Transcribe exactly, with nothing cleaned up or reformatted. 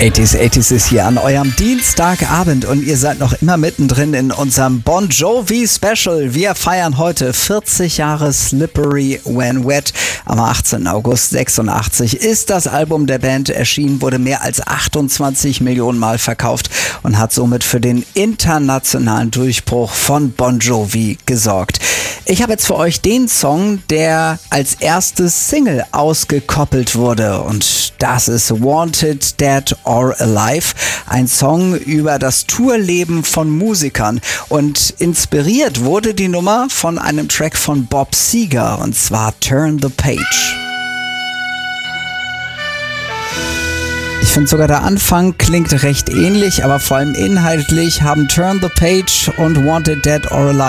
achtziger achtziger ist hier an eurem Dienstagabend und ihr seid noch immer mittendrin in unserem Bon Jovi Special. Wir feiern heute vierzig Jahre Slippery When Wet. Am achtzehnten August sechsundachtzig ist das Album der Band erschienen, wurde mehr als achtundzwanzig Millionen Mal verkauft und hat somit für den internationalen Durchbruch von Bon Jovi gesorgt. Ich habe jetzt für euch den Song, der als erstes Single ausgekoppelt wurde, und das ist Wanted Dead or Alive, ein Song über das Tourleben von Musikern, und inspiriert wurde die Nummer von einem Track von Bob Seger, und zwar Turn the Page. Ich finde sogar der Anfang klingt recht ähnlich, aber vor allem inhaltlich haben Turn the Page und Wanted Dead or Alive